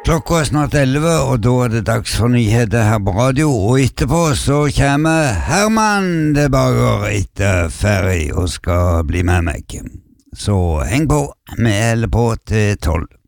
Klokka er snart 11, og da er det dags for nyheter her på radio, og etterpå så kommer Herman tilbake etter ferie og skal bli med meg. Så heng på, vi holder på til 12.